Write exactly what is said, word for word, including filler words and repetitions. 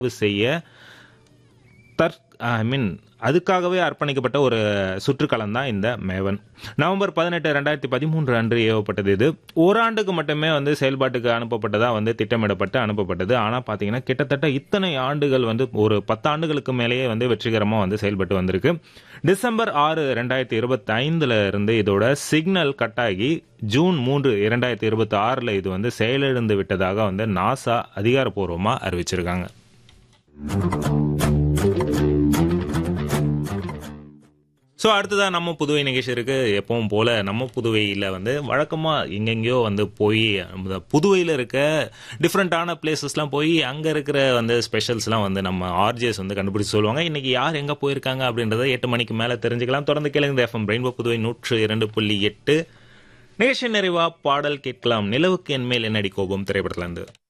செய்ய தற் ஐ மீன் அதுக்காகவே அர்ப்பணிக்கப்பட்ட ஒரு சுற்றுக்களம் தான் இந்த மேவன். நவம்பர் பதினெட்டு ரெண்டாயிரத்தி பதிமூன்று அன்று ஏவப்பட்டது. இது ஓராண்டுக்கு மட்டுமே வந்து செயல்பாட்டுக்கு அனுப்பப்பட்டதா வந்து திட்டமிடப்பட்டு அனுப்பப்பட்டது. ஆனால் பார்த்தீங்கன்னா கிட்டத்தட்ட இத்தனை ஆண்டுகள் வந்து ஒரு பத்து ஆண்டுகளுக்கு மேலேயே வந்து வெற்றிகரமாக வந்து செயல்பட்டு வந்திருக்கு. டிசம்பர் ஆறு ரெண்டாயிரத்தி இருபத்தி ஐந்துல இருந்து இதோட சிக்னல் கட்டாகி ஜூன் மூன்று இரண்டாயிரத்தி இருபத்தி ஆறுல இது வந்து செயலிழந்து விட்டதாக வந்து நாசா அதிகாரப்பூர்வமாக அறிவிச்சிருக்காங்க. ஸோ அடுத்ததான் நம்ம புதுவை நிகழ்ச்சி இருக்கு. எப்பவும் போல நம்ம புதுவையில் வந்து வழக்கமாக எங்கெங்கேயோ வந்து போய் புதுவையில் இருக்க டிஃப்ரெண்ட்டான பிளேசஸ்லாம் போய் அங்கே இருக்கிற வந்து ஸ்பெஷல்ஸ்லாம் வந்து நம்ம ஆர்ஜிஎஸ் வந்து கண்டுபிடிச்சி சொல்லுவாங்க. இன்னைக்கு யார் எங்கே போயிருக்காங்க அப்படின்றத எட்டு மணிக்கு மேலே தெரிஞ்சுக்கலாம். தொடர்ந்து கேளுங்க எஃப்எம் ரெயின்போ புதுவை நூற்று இரண்டு புள்ளி எட்டு. நிகழ்ச்சி நிறைவா பாடல் கேட்கலாம். நிலவுக்கு என்மேல் என்னடி கோபம் திரைப்படத்துல இருந்து.